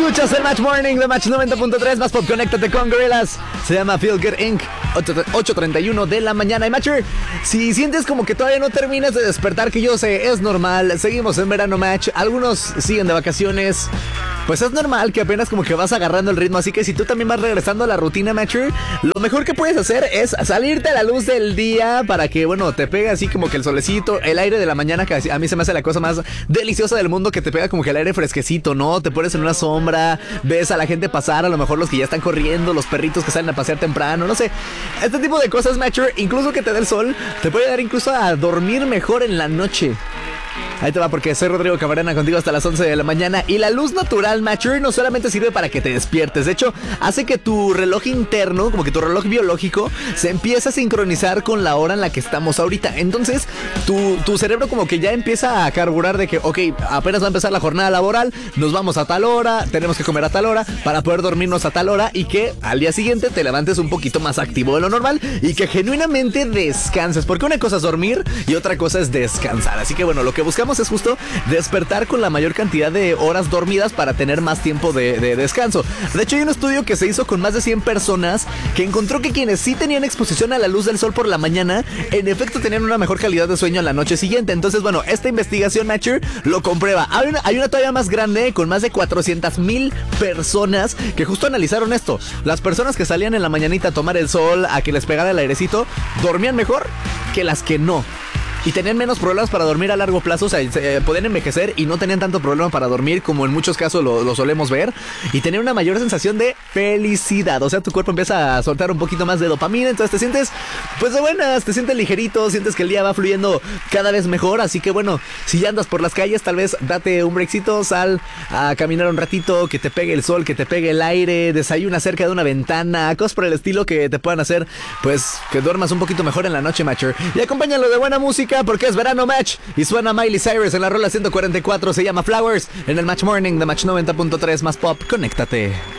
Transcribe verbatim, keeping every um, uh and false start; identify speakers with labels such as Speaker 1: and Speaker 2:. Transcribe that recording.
Speaker 1: Escuchas el Match Morning de Match noventa punto tres, más pop, conéctate con Gorillaz. Se llama Feel Good incorporated. ocho treinta y uno de la mañana. Y Matcher, si sientes como que todavía no terminas de despertar, que yo sé, es normal. Seguimos en verano, Match. Algunos siguen de vacaciones. Pues es normal que apenas como que vas agarrando el ritmo. Así que si tú también vas regresando a la rutina, Matcher, lo mejor que puedes hacer es salirte a la luz del día para que, bueno, te pegue así como que el solecito, el aire de la mañana, que a mí se me hace la cosa más deliciosa del mundo, que te pega como que el aire fresquecito, ¿no? Te pones en una sombra, ves a la gente pasar, a lo mejor los que ya están corriendo, los perritos que salen a pasear temprano, no sé. Este tipo de cosas, Matcher, incluso que te dé el sol, te puede dar incluso a dormir mejor en la noche. Ahí te va, porque soy Rodrigo Camarena, contigo hasta las once de la mañana. Y la luz natural, Matcher, no solamente sirve para que te despiertes. De hecho, hace que tu reloj interno, como que tu reloj biológico, se empiece a sincronizar con la hora en la que estamos ahorita. Entonces, tu, tu cerebro como que ya empieza a carburar de que, ok, apenas va a empezar la jornada laboral, nos vamos a tal hora, tenemos que comer a tal hora, para poder dormirnos a tal hora, y que al día siguiente te levantes un poquito más activo de lo normal y que genuinamente descanses. Porque una cosa es dormir y otra cosa es descansar. Así que bueno, lo que buscamos es justo despertar con la mayor cantidad de horas dormidas para tener más tiempo de, de descanso. De hecho, hay un estudio que se hizo con más de cien personas que encontró que quienes sí tenían exposición a la luz del sol por la mañana, en efecto tenían una mejor calidad de sueño en la noche siguiente. Entonces, bueno, esta investigación, Matcher, lo comprueba. Hay una, hay una todavía más grande con más de cuatrocientas mil personas que justo analizaron esto. Las personas que salían en la mañanita a tomar el sol, a que les pegara el airecito, dormían mejor que las que no. Y tenían menos problemas para dormir a largo plazo. O sea, se, podían envejecer y no tenían tanto problema para dormir, como en muchos casos lo, lo solemos ver. Y tenían una mayor sensación de felicidad. O sea, tu cuerpo empieza a soltar un poquito más de dopamina. Entonces te sientes, pues, de buenas. Te sientes ligerito, sientes que el día va fluyendo cada vez mejor. Así que bueno, si ya andas por las calles, tal vez date un breakcito, sal a caminar un ratito, que te pegue el sol, que te pegue el aire, desayuna cerca de una ventana, cosas por el estilo que te puedan hacer, pues, que duermas un poquito mejor en la noche, Matcher. Y acompáñalo de buena música, porque es verano, Match, y suena Miley Cyrus en la rola ciento cuarenta y cuatro, se llama Flowers, en el Match Morning de Match noventa punto tres, más pop, conéctate.